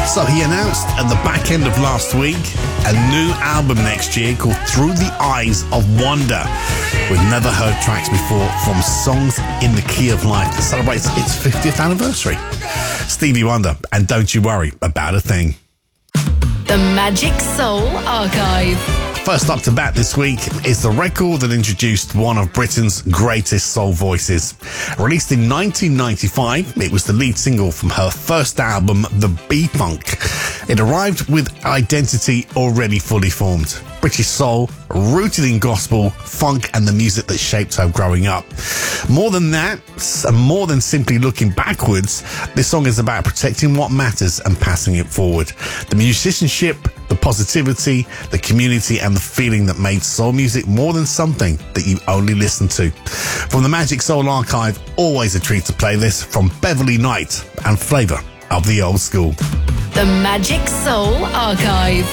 So he announced at the back end of last week a new album next year called Through the Eyes of Wonder. We've never heard tracks before from Songs in the Key of Life that celebrates its 50th anniversary. Stevie Wonder, and Don't You Worry About a Thing. The Magic Soul Archive. First up to bat this week is the record that introduced one of Britain's greatest soul voices. Released in 1995, it was the lead single from her first album, The B-Funk. It arrived with identity already fully formed. British soul, rooted in gospel, funk and the music that shaped her growing up. More than that, and more than simply looking backwards, this song is about protecting what matters and passing it forward. The musicianship, the positivity, the community and the feeling that made soul music more than something that you only listen to. From the Magic Soul Archive, always a treat to play this from Beverly Knight and Flavour of the Old School. The Magic Soul Archive.